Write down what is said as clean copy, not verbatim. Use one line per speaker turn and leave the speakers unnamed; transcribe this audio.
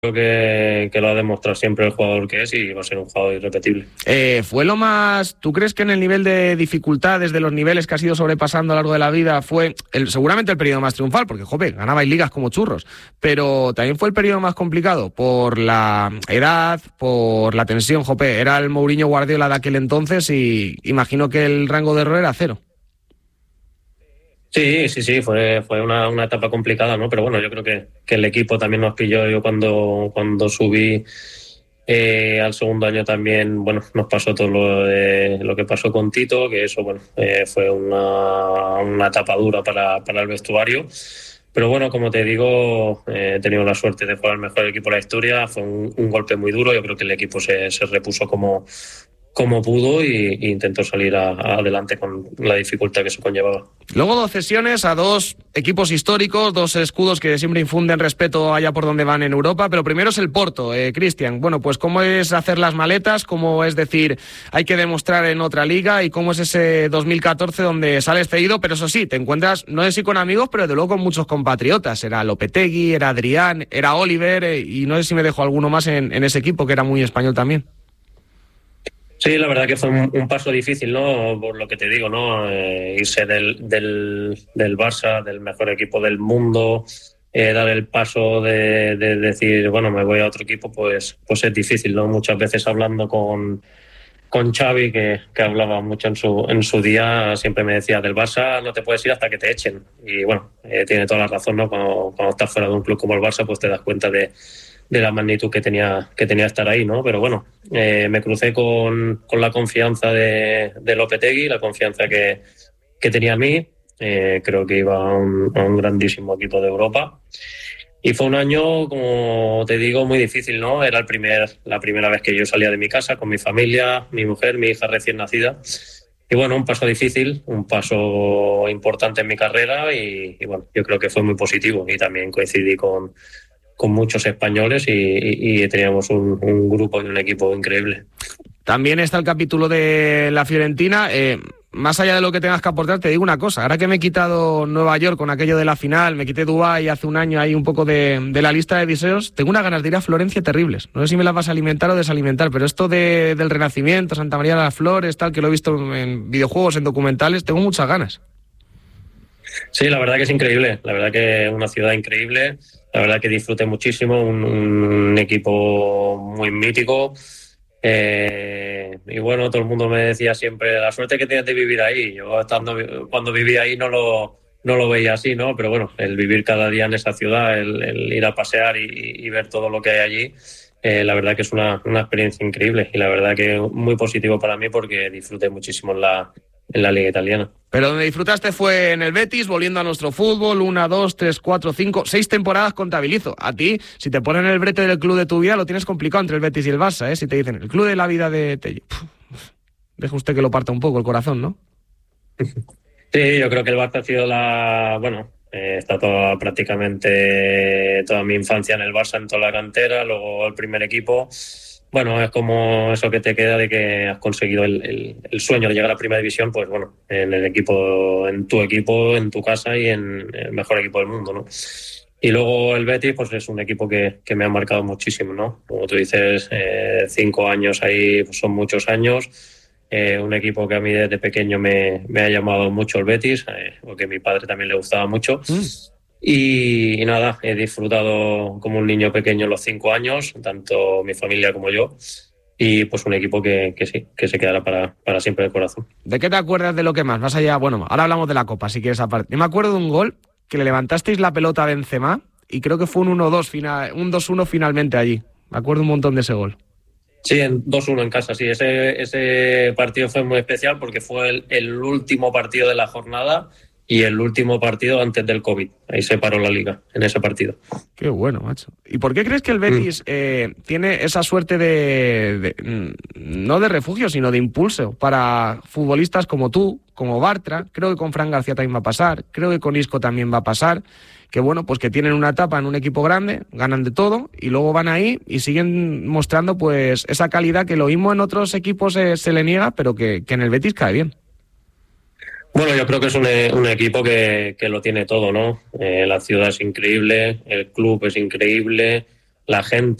Creo que lo ha demostrado siempre el jugador que es y va a ser un jugador irrepetible.
¿Fue lo más... ¿Tú crees que en el nivel de dificultades, de los niveles que has ido sobrepasando a lo largo de la vida, fue seguramente el periodo más triunfal? Porque, joder, ganabais ligas como churros, pero también fue el periodo más complicado por la edad, por la tensión, jope. Era el Mourinho Guardiola de aquel entonces y imagino que el rango de error era cero.
Sí, fue una etapa complicada, ¿no? Pero bueno, yo creo que el equipo también nos pilló. Yo cuando subí al segundo año también, bueno, nos pasó todo lo que pasó con Tito, que eso, bueno, fue una etapa dura para el vestuario. Pero bueno, como te digo, he tenido la suerte de jugar el mejor equipo de la historia. Fue un golpe muy duro. Yo creo que el equipo se repuso como pudo y intentó salir adelante con la dificultad que eso conllevaba.
Luego 2 cesiones a 2 equipos históricos, 2 escudos que siempre infunden respeto allá por donde van en Europa, pero primero es el Porto, Cristian. Bueno, pues ¿cómo es hacer las maletas? ¿Cómo es decir, hay que demostrar en otra liga? ¿Y cómo es ese 2014 donde sales cedido? Pero eso sí, te encuentras, no sé si con amigos, pero de luego con muchos compatriotas. Era Lopetegui, era Adrián, era Oliver, y no sé si me dejo alguno más en ese equipo que era muy español también.
Sí, la verdad que fue un paso difícil, ¿no? Por lo que te digo, ¿no? Irse del Barça, del mejor equipo del mundo, dar el paso de decir, bueno, me voy a otro equipo, pues es difícil, ¿no? Muchas veces hablando con Xavi, que hablaba mucho en su día, siempre me decía, del Barça no te puedes ir hasta que te echen. Y bueno, tiene toda la razón, ¿no? Cuando estás fuera de un club como el Barça, pues te das cuenta de la magnitud que tenía estar ahí, ¿no? Pero bueno, me crucé con la confianza de Lopetegui, la confianza que tenía a mí. Creo que iba a un grandísimo equipo de Europa. Y fue un año, como te digo, muy difícil, ¿no? Era la primera vez que yo salía de mi casa con mi familia, mi mujer, mi hija recién nacida. Y bueno, un paso difícil, un paso importante en mi carrera y bueno, yo creo que fue muy positivo. Y también coincidí con muchos españoles y teníamos un grupo y un equipo increíble.
También está el capítulo de la Fiorentina. Más allá de lo que tengas que aportar, te digo una cosa. Ahora que me he quitado Nueva York con aquello de la final, me quité Dubái hace un año ahí un poco de la lista de deseos, tengo unas ganas de ir a Florencia terribles. No sé si me las vas a alimentar o desalimentar, pero esto del Renacimiento, Santa María de las Flores, tal, que lo he visto en videojuegos, en documentales, tengo muchas ganas.
Sí, la verdad que es increíble. La verdad que es una ciudad increíble. La verdad que disfruté muchísimo. Un equipo muy mítico. Y bueno, todo el mundo me decía siempre la suerte que tienes de vivir ahí. Yo cuando vivía ahí no lo veía así, ¿no? Pero bueno, el vivir cada día en esa ciudad, el ir a pasear y ver todo lo que hay allí, la verdad que es una experiencia increíble y la verdad que muy positivo para mí porque disfruté muchísimo en la liga italiana.
Pero donde disfrutaste fue en el Betis, volviendo a nuestro fútbol, 1, 2, 3, 4, 5, 6 temporadas contabilizo. A ti, si te ponen el brete del club de tu vida, lo tienes complicado entre el Betis y el Barça, ¿eh? Si te dicen, el club de la vida de Tello. Deja usted que lo parta un poco el corazón, ¿no?
Sí, yo creo que el Barça ha sido está prácticamente toda mi infancia en el Barça, en toda la cantera, luego el primer equipo. Bueno, es como eso que te queda de que has conseguido el sueño de llegar a Primera División, pues bueno, en tu equipo, en tu casa y en el mejor equipo del mundo, ¿no? Y luego el Betis, pues es un equipo que me ha marcado muchísimo, ¿no? Como tú dices, 5 años ahí pues son muchos años. Un equipo que a mí desde pequeño me ha llamado mucho el Betis, porque a mi padre también le gustaba mucho. Y nada, he disfrutado como un niño pequeño los 5 años, tanto mi familia como yo. Y pues un equipo que sí, que se quedará para siempre en el corazón.
¿De qué te acuerdas de lo que más? Más allá, bueno, ahora hablamos de la Copa, si quieres aparte. Yo me acuerdo de un gol que le levantasteis la pelota a Benzema y creo que fue un 1-2 un 2-1 finalmente allí. Me acuerdo un montón de ese gol.
Sí, en 2-1 en casa, sí. Ese partido fue muy especial porque fue el último partido de la jornada y el último partido antes del COVID. Ahí se paró la liga, en ese partido.
Qué bueno, macho. ¿Y por qué crees que el Betis tiene esa suerte no de refugio, sino de impulso para futbolistas como tú, como Bartra? Creo que con Fran García también va a pasar, creo que con Isco también va a pasar. Que bueno, pues que tienen una etapa en un equipo grande, ganan de todo y luego van ahí y siguen mostrando pues esa calidad que lo mismo en otros equipos se le niega, pero que en el Betis cae bien.
Bueno, yo creo que es un equipo que lo tiene todo, ¿no? La ciudad es increíble, el club es increíble, la gente